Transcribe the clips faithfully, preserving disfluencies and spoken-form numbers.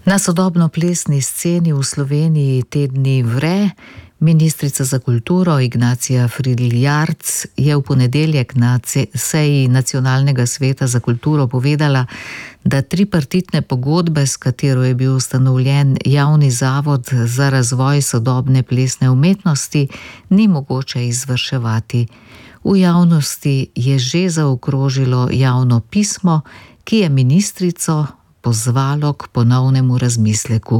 Na sodobno plesni sceni v Sloveniji te dni vre. Ministrica za kulturo Ignacija Fridl Jarc je v ponedeljek na seji Nacionalnega sveta za kulturo povedala, da tripartitne pogodbe, s katero je bil ustanovljen Javni zavod za razvoj sodobne plesne umetnosti, ni mogoče izvrševati. V javnosti je že zaokrožilo javno pismo, ki je ministrico pozvalo k ponovnemu razmisleku,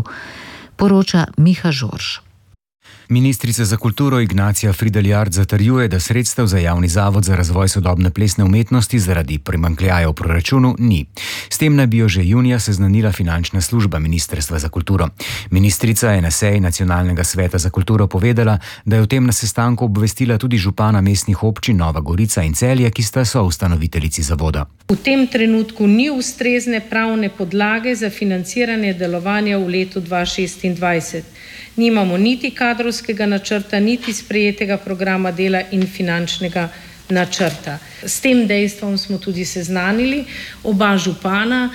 poroča Miha Žorž. Ministrica za kulturo Ignacija Fridl Jarc zatrjuje, da sredstev za Javni zavod za razvoj sodobne plesne umetnosti zaradi primanjkljaja v proračunu ni. S tem naj bi jo že junija seznanila finančna služba Ministrstva za kulturo. Ministrica je na seji Nacionalnega sveta za kulturo povedala, da je o tem na sestanku obvestila tudi župana mestnih občin Nova Gorica in Celje, ki sta soustanoviteljici zavoda. V tem trenutku ni ustrezne pravne podlage za financiranje delovanja v letu dva tisoč šestindvajset. Nimamo niti kadrovskega načrta, niti sprejetega programa dela in finančnega načrta. S tem dejstvom smo tudi seznanili oba župana.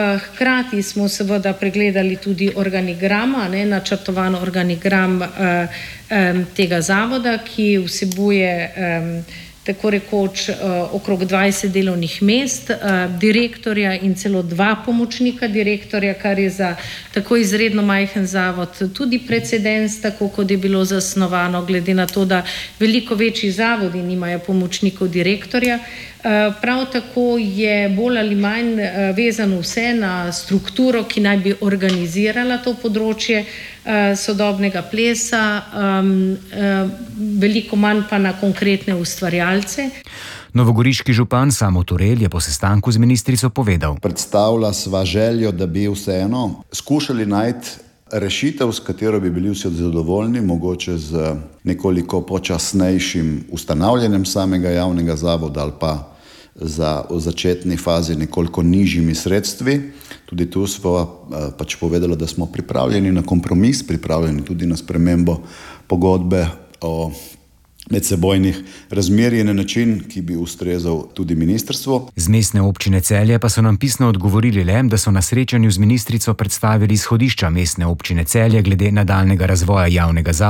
Hkrati smo seveda pregledali tudi organigrama, ne, načrtovan organigram eh, eh, tega zavoda, ki vsebuje eh, tako rekoč uh, okrog dvajset delovnih mest, uh, direktorja in celo dva pomočnika direktorja, kar je za tako izredno majhen zavod tudi precedens, tako kot je bilo zasnovano, glede na to, da veliko večji zavodi nimajo pomočnikov direktorja. Uh, prav tako je bolj ali manj uh, vezano vse na strukturo, ki naj bi organizirala to področje uh, sodobnega plesa, um, uh, veliko manj pa na konkretne ustvarjalce. Novogoriški župan Samo Turel je po sestanku z ministrico povedal: Predstavlja sva željo, da bi vseeno skušali najti rešitev, s katero bi bili vsi zadovoljni, mogoče z nekoliko počasnejšim ustanavljanjem samega javnega zavoda ali pa za v začetni fazi nekoliko nižjimi sredstvi. Tudi tu smo pač povedali, da smo pripravljeni na kompromis, pripravljeni tudi na spremembo pogodbe o medsebojnih razmerij na način, ki bi ustrezal tudi ministrstvu. Z mestne občine Celje pa so nam pisno odgovorili le, da so na srečanju z ministrico predstavili izhodišča mestne občine Celje glede nadaljnjega razvoja javnega zavoda